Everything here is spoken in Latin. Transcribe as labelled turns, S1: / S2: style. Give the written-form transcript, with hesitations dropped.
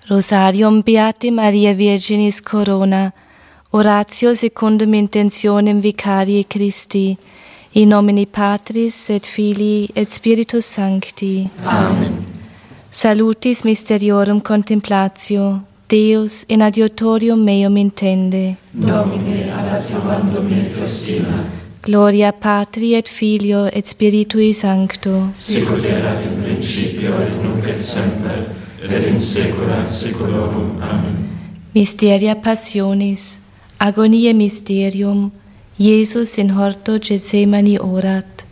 S1: Rosarium Beati Maria Virginis Corona, oratio secundum intentionem Vicariae Christi, in nomine Patris et Filii et Spiritus Sancti.
S2: Amen.
S1: Salutis mysteriorum contemplatio, Deus in adiutorium meum intende.
S2: Domine ad adiuvandum me festina.
S1: Gloria Patri et Filio et Spiritui Sancto.
S2: Sicut erat in principio et nunc et semper, et in saecula saeculorum. Amen.
S1: Mysteria Passionis, agoniae mysterium, Iesus in horto Gethsemani orat.